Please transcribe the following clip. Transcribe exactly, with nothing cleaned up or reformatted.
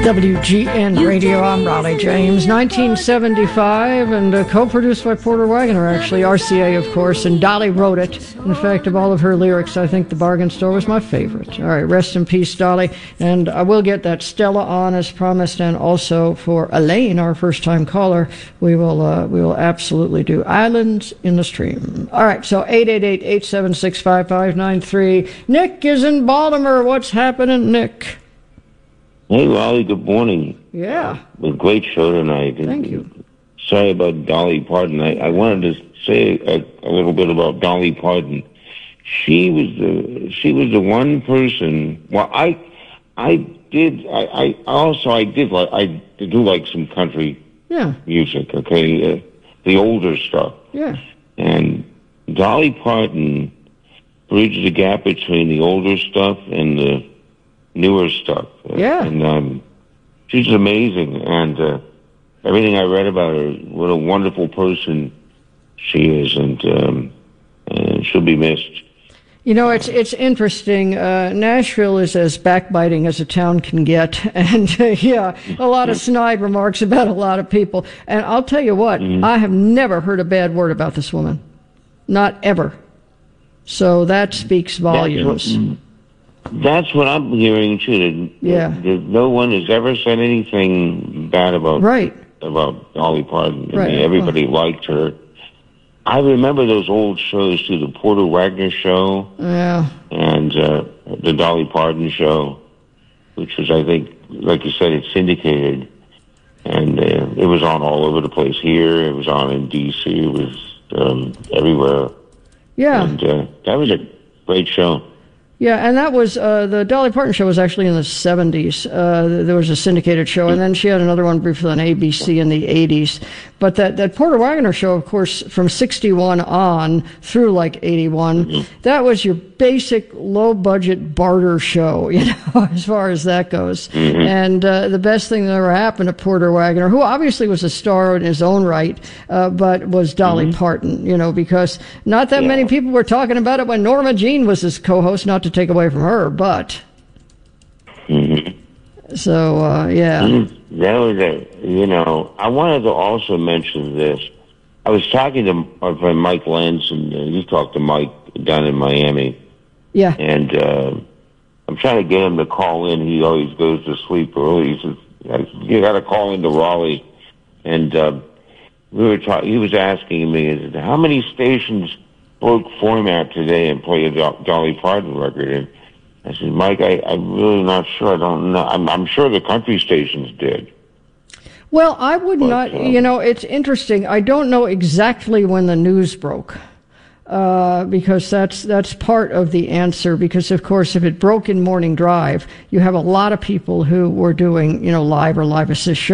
W G N Radio, I'm Raleigh James. nineteen seventy-five, and uh, co-produced by Porter Wagoner, actually. R C A, of course, and Dolly wrote it. In fact, of all of her lyrics, I think The Bargain Store was my favorite. All right, rest in peace, Dolly. And I will get that Stella on as promised, and also for Elaine, our first-time caller, we will uh, we will absolutely do Islands in the Stream. All right, so eight eight eight, eight seven six, five five nine three. Nick is in Baltimore. What's happening, Nick? Hey, Raleigh, good morning. Yeah. A great show tonight. Thank you. Sorry about Dolly Parton. I, I wanted to say a, a little bit about Dolly Parton. She was the she was the one person. Well, I I did I, I also I did like I do like some country yeah. music. Okay, uh, the older stuff. Yeah. And Dolly Parton bridged the gap between the older stuff and the newer stuff. Yeah. And um, she's amazing. And uh, everything I read about her, what a wonderful person she is. And, um, and she'll be missed. You know, it's it's interesting. Uh, Nashville is as backbiting as a town can get. And, uh, yeah, a lot of snide remarks about a lot of people. And I'll tell you what, mm-hmm. I have never heard a bad word about this woman. Not ever. So that speaks volumes. That's what I'm hearing too. That, yeah. that no one has ever said anything bad about right. about Dolly Parton. I right. mean, everybody oh. liked her. I remember those old shows too, the Porter Wagoner show, yeah, and uh, the Dolly Parton show, which was, I think, like you said, it's syndicated, and uh, it was on all over the place. Here, it was on in D C. It was um, everywhere. Yeah, and uh, that was a great show. Yeah, and that was, uh, the Dolly Parton show was actually in the seventies. Uh, there was a syndicated show, and then she had another one briefly on A B C in the eighties. But that, that Porter Wagoner show, of course, from sixty-one on through like eighty-one, mm-hmm. that was your basic low-budget barter show, you know, as far as that goes. Mm-hmm. And uh, the best thing that ever happened to Porter Wagoner, who obviously was a star in his own right, uh, but was Dolly mm-hmm. Parton, you know, because not that yeah. many people were talking about it when Norma Jean was his co-host, not to take away from her, but mm-hmm. so uh, yeah. That was a, you know, I wanted to also mention this. I was talking to my friend Mike Lentz, and uh, you talked to Mike down in Miami. Yeah. And uh, I'm trying to get him to call in. He always goes to sleep early. He says, "You got to call into Raleigh." And uh, we were talking. He was asking me, "How many stations broke format today and play a Do- Dolly Parton record?" And I said, "Mike, I, I'm really not sure. I don't know. I'm, I'm sure the country stations did." Well, I would but, not, um, you know, it's interesting. I don't know exactly when the news broke, uh, because that's, that's part of the answer. Because, of course, if it broke in Morning Drive, you have a lot of people who were doing, you know, live or live assist shows.